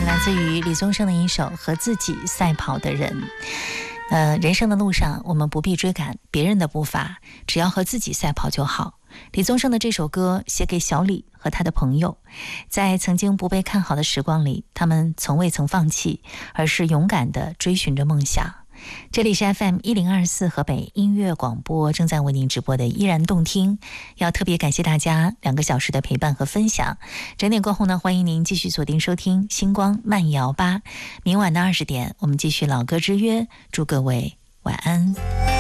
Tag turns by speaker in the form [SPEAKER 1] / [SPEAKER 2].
[SPEAKER 1] 来自于李宗盛的一首《和自己赛跑的人》。人生的路上，我们不必追赶别人的步伐，只要和自己赛跑就好。李宗盛的这首歌写给小李和他的朋友，在曾经不被看好的时光里，他们从未曾放弃，而是勇敢地追寻着梦想。这里是 FM1024 河北音乐广播，正在为您直播的依然动听。要特别感谢大家2个小时的陪伴和分享。整点过后呢，欢迎您继续锁定收听星光慢摇吧。明晚的20点，我们继续老歌之约，祝各位晚安。